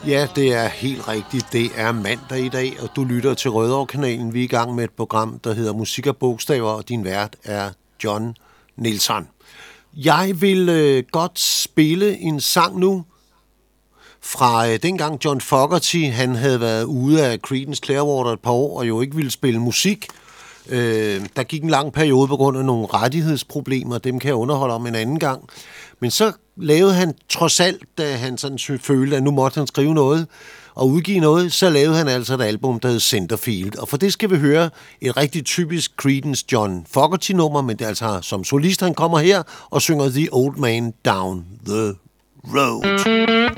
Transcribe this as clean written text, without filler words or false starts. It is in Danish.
Ja, det er helt rigtigt. Det er mandag i dag, og du lytter til Rødovre-kanalen. Vi er i gang med et program, der hedder Musik og Bogstaver, og din vært er John Nielsen. Jeg vil godt spille en sang nu fra dengang John Fogerty, han havde været ude af Creedence Clearwater et par år, og jo ikke ville spille musik. Der gik en lang periode på grund af nogle rettighedsproblemer, dem kan jeg underholde om en anden gang. Men så lavede han trods alt, da han sådan følte, at nu måtte han skrive noget og udgive noget, så lavede han altså et album, der hed Centerfield. Og for det skal vi høre et rigtig typisk Creedence John Fogerty-nummer, men det er altså som solist, han kommer her og synger The Old Man Down the Road.